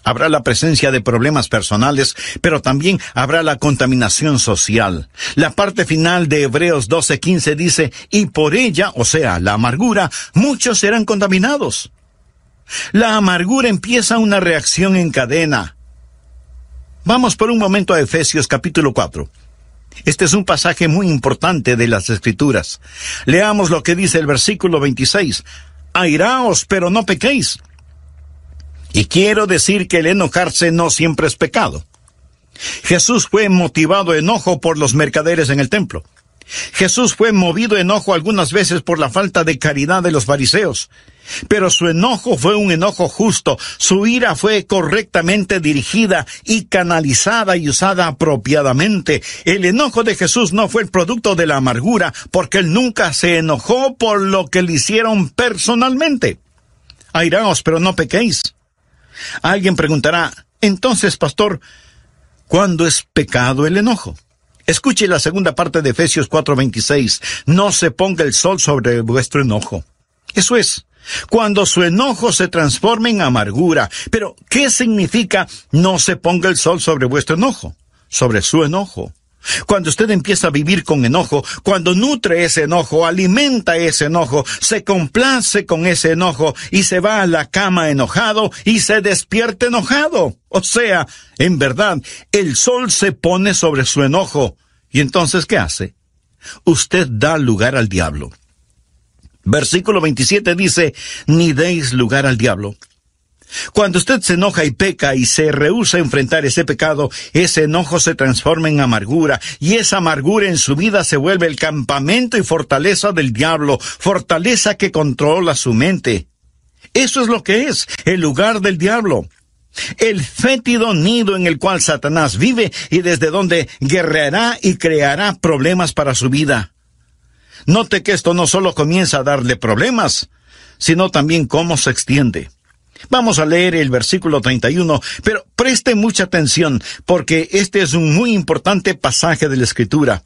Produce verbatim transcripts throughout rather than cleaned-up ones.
Habrá la presencia de problemas personales, pero también habrá la contaminación social. La parte final de Hebreos doce quince dice, y por ella, o sea, la amargura, muchos serán contaminados. La amargura empieza una reacción en cadena. Vamos por un momento a Efesios capítulo cuatro. Este es un pasaje muy importante de las Escrituras. Leamos lo que dice el versículo veintiséis. Airaos, pero no pequéis. Y quiero decir que el enojarse no siempre es pecado. Jesús fue motivado a enojo por los mercaderes en el templo. Jesús fue movido a enojo algunas veces por la falta de caridad de los fariseos. Pero su enojo fue un enojo justo. Su ira fue correctamente dirigida y canalizada y usada apropiadamente. El enojo de Jesús no fue el producto de la amargura, porque él nunca se enojó por lo que le hicieron personalmente. Airaos, pero no pequéis. Alguien preguntará, entonces, pastor, ¿cuándo es pecado el enojo? Escuche la segunda parte de Efesios cuatro veintiséis. No se ponga el sol sobre vuestro enojo. Eso es, cuando su enojo se transforme en amargura. Pero, ¿qué significa no se ponga el sol sobre vuestro enojo? Sobre su enojo. Cuando usted empieza a vivir con enojo, cuando nutre ese enojo, alimenta ese enojo, se complace con ese enojo y se va a la cama enojado y se despierta enojado. O sea, en verdad, el sol se pone sobre su enojo. ¿Y entonces qué hace? Usted da lugar al diablo. Versículo veintisiete dice, ni deis lugar al diablo. Cuando usted se enoja y peca y se rehúsa a enfrentar ese pecado, ese enojo se transforma en amargura, y esa amargura en su vida se vuelve el campamento y fortaleza del diablo, fortaleza que controla su mente. Eso es lo que es, el lugar del diablo. El fétido nido en el cual Satanás vive y desde donde guerreará y creará problemas para su vida. Note que esto no solo comienza a darle problemas, sino también cómo se extiende. Vamos a leer el versículo treinta y uno, pero preste mucha atención, porque este es un muy importante pasaje de la Escritura.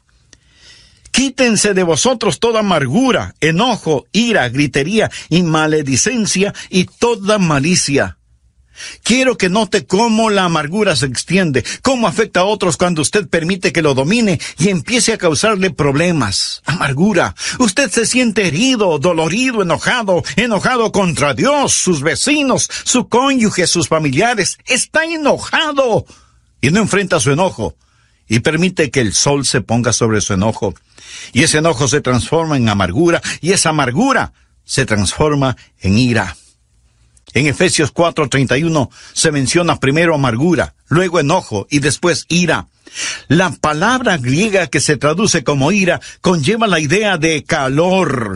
Quítense de vosotros toda amargura, enojo, ira, gritería y maledicencia y toda malicia. Quiero que note cómo la amargura se extiende, cómo afecta a otros cuando usted permite que lo domine y empiece a causarle problemas. Amargura. Usted se siente herido, dolorido, enojado, enojado contra Dios, sus vecinos, su cónyuge, sus familiares. Está enojado y no enfrenta su enojo y permite que el sol se ponga sobre su enojo. Y ese enojo se transforma en amargura y esa amargura se transforma en ira. En Efesios cuatro treinta y uno se menciona primero amargura, luego enojo y después ira. La palabra griega que se traduce como ira conlleva la idea de calor,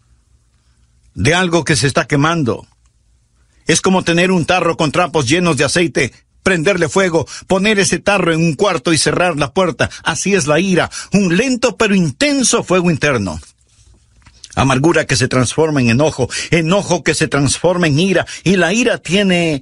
de algo que se está quemando. Es como tener un tarro con trapos llenos de aceite, prenderle fuego, poner ese tarro en un cuarto y cerrar la puerta. Así es la ira, un lento pero intenso fuego interno. Amargura que se transforma en enojo, enojo que se transforma en ira, y la ira tiene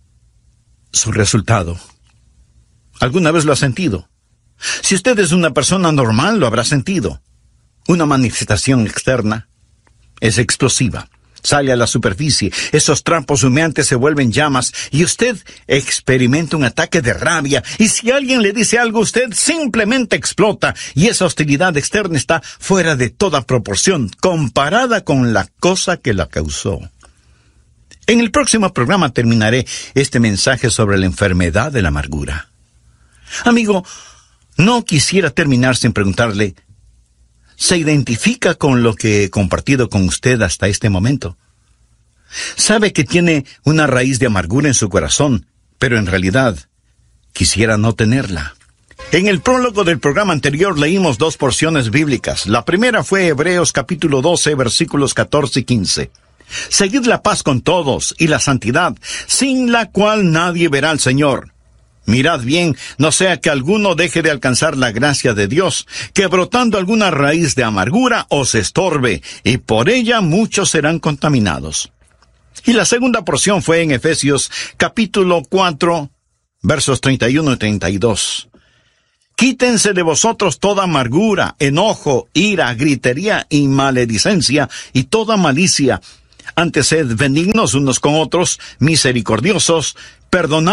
su resultado. ¿Alguna vez lo ha sentido? Si usted es una persona normal, lo habrá sentido. Una manifestación externa es explosiva. Sale a la superficie, esos trapos humeantes se vuelven llamas y usted experimenta un ataque de rabia, y si alguien le dice algo, usted simplemente explota y esa hostilidad externa está fuera de toda proporción comparada con la cosa que la causó. En el próximo programa terminaré este mensaje sobre la enfermedad de la amargura. Amigo, no quisiera terminar sin preguntarle, ¿se identifica con lo que he compartido con usted hasta este momento? Sabe que tiene una raíz de amargura en su corazón, pero en realidad quisiera no tenerla. En el prólogo del programa anterior leímos dos porciones bíblicas. La primera fue Hebreos capítulo doce, versículos catorce y quince. Seguid la paz con todos y la santidad, sin la cual nadie verá al Señor. Mirad bien, no sea que alguno deje de alcanzar la gracia de Dios, que brotando alguna raíz de amargura os estorbe, y por ella muchos serán contaminados. Y la segunda porción fue en Efesios capítulo cuatro, versos treinta y uno y treinta y dos. Quítense de vosotros toda amargura, enojo, ira, gritería y maledicencia, y toda malicia. Antes sed benignos unos con otros, misericordiosos, perdonad